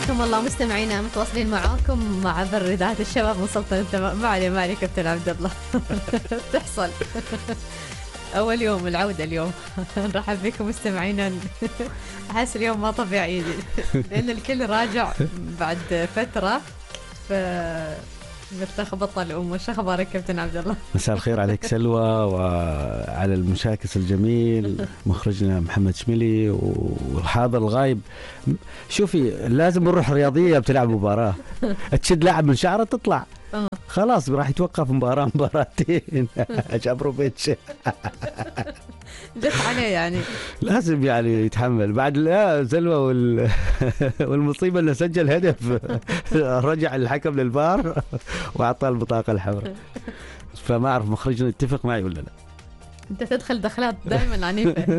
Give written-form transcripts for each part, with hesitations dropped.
حياكم الله مستمعينا، متواصلين معاكم مع عبر إذاعة الشباب من سلطنة. ما علي كابتن عبد الله. تحصل أول يوم العودة اليوم. نرحب بكم مستمعينا. أحس اليوم ما طبيعي لأن الكل راجع بعد فترة مرتخبطة الأم. وش أخبارك كابتن عبد الله؟ مساء الخير عليك سلوى وعلى المشاكس الجميل مخرجنا محمد شميلي والحاضر الغايب. شوفي لازم نروح رياضية بتلعب مباراة، تشد لاعب من شعره تطلع خلاص راح يتوقف مباراتين. جابروفيتش جت عليه يعني لازم يعني يتحمل بعد لا سلوى والمصيبة انه سجل هدف رجع الحكم للفار واعطاه البطاقة الحمراء. فما اعرف مخرجنا يتفق معي ولا لا. انت تدخل دخلات دائما عنيفة.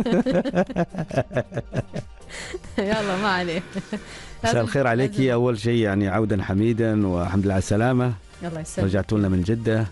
يلا ما عليه. مساء الخير عليك. اول شيء يعني عودا حميدا والحمد لله على السلامة. الله يسلمك. رجعتوا لنا من جدة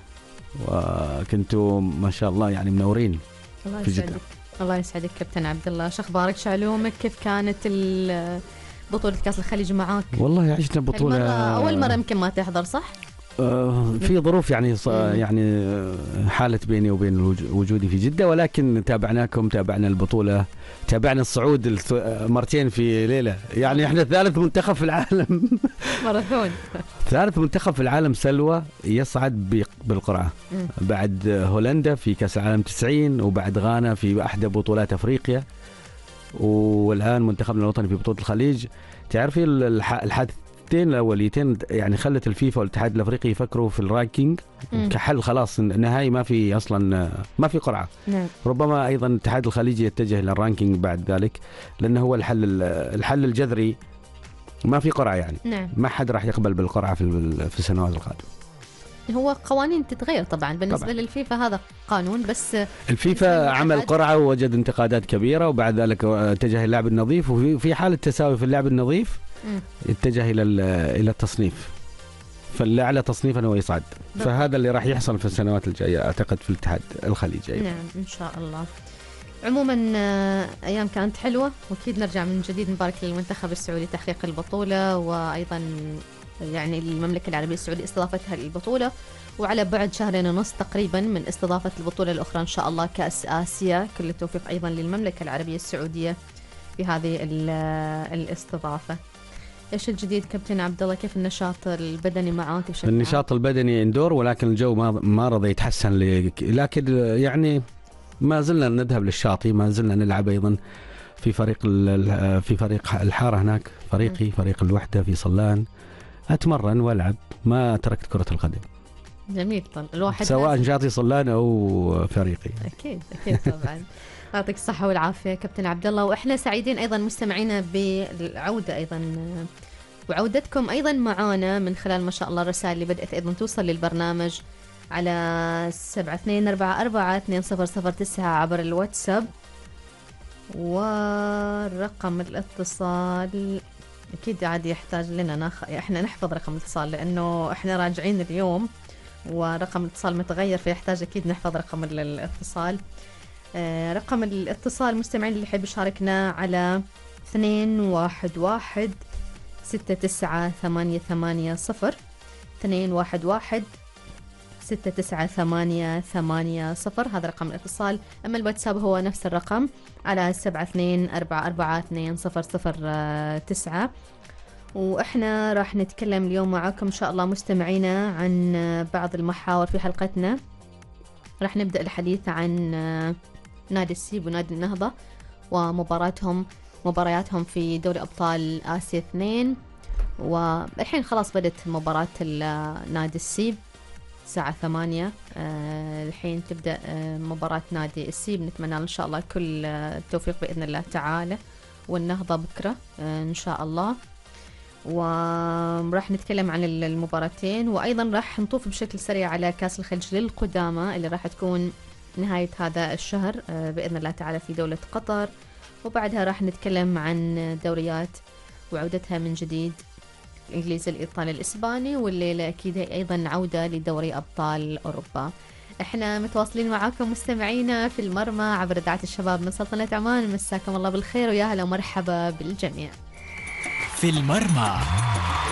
وكنتوا ما شاء الله يعني منورين في جدة. الله يسعدك كابتن عبد الله. شو اخبارك؟ شو علومك؟ كيف كانت بطولة كأس الخليج معاك؟ والله عشنا بطولة أول مرة يمكن ما تحضر صح؟ في ظروف يعني يعني حالت بيني وبين وجودي في جدة، ولكن تابعناكم، تابعنا البطولة، تابعنا الصعود مرتين في ليلة. يعني احنا ثالث منتخب في العالم. ماراثون. ثالث منتخب في العالم سلوى يصعد بالقرعة بعد هولندا في كأس العالم 90 وبعد غانا في أحدى بطولات أفريقيا، والآن منتخبنا الوطني في بطولة الخليج. تعرفي الحادثتين الأوليتين يعني خلت الفيفا والاتحاد الأفريقي يفكروا في الرانكينج كحل. خلاص النهائي ما في أصلا، ما في قرعة. ربما أيضا الاتحاد الخليجي يتجه إلى الرانكينج بعد ذلك، لأنه هو الحل الجذري. ما في قرعة يعني. ما حد راح يقبل بالقرعة في السنوات القادمة. هو قوانين تتغير طبعا بالنسبة للفيفا، هذا قانون. بس الفيفا عمل قرعة ووجد انتقادات كبيرة، وبعد ذلك اتجه اللعب النظيف، وفي حالة تساوي في اللعب النظيف اتجه إلى التصنيف، فالأعلى تصنيفا هو يصعد. فهذا اللي راح يحصل في السنوات الجاية أعتقد في الاتحاد الخليجي. نعم إن شاء الله. عموما أيام كانت حلوة، وأكيد نرجع من جديد. نبارك للمنتخب السعودي تحقيق البطولة، وأيضا يعني المملكة العربية السعودية استضافتها للبطولة، وعلى بعد شهرين ونص تقريبا من استضافة البطولة الأخرى إن شاء الله كأس آسيا. كل التوفيق أيضا للمملكة العربية السعودية في هذه الاستضافة. إيش الجديد كابتن عبد الله؟ كيف النشاط البدني معاك بشكل عام؟ النشاط البدني اندور، ولكن الجو ما رضى يتحسن لكن يعني ما زلنا نذهب للشاطئ، ما زلنا نلعب أيضا في فريق الحارة هناك، فريق الوحدة في صلان. أتمرن وألعب، ما تركت كرة القدم. جميل. طبعا الواحد سواء شاطئ صلان أو فريقي. أكيد طبعا. يعطيك الصحة والعافية كابتن عبد الله. وإحنا سعيدين أيضا مستمعينا بالعودة أيضا، وعودتكم أيضا معانا من خلال ما شاء الله الرسائل اللي بدأت أيضا توصل للبرنامج على 72442009 عبر الواتساب، ورقم الاتصال أكيد عادي يحتاج لنا إحنا نحفظ رقم الاتصال لأنه إحنا راجعين اليوم ورقم الاتصال متغير، فيحتاج أكيد نحفظ رقم الاتصال. رقم الاتصال مستمعين اللي يحب يشاركنا على 211-6988-0 211-6988-0 هذا رقم الاتصال. أما الواتساب هو نفس الرقم على 72442009. وإحنا راح نتكلم اليوم معاكم إن شاء الله مستمعينا عن بعض المحاور في حلقتنا. راح نبدأ الحديث عن نادي السيب ونادي النهضة مبارياتهم في دوري أبطال آسيا 2. والحين خلاص بدت مباراة نادي السيب الساعة 8. الحين تبدأ مباراة نادي السيب، نتمنى إن شاء الله كل التوفيق بإذن الله تعالى، والنهضة بكرة إن شاء الله. وراح نتكلم عن المباراتين، وأيضا راح نطوف بشكل سريع على كأس الخليج للقدامى اللي راح تكون نهاية هذا الشهر بإذن الله تعالى في دولة قطر. وبعدها راح نتكلم عن دوريات وعودتها من جديد، الإنجليزي الإيطالي الإسباني، والليلة أكيد أيضا عودة لدوري أبطال أوروبا. احنا متواصلين معاكم مستمعينا في المرمى عبر إذاعة الشباب من سلطنة عمان. مساكم الله بالخير ويا هلا ومرحبا بالجميع. في المرمى.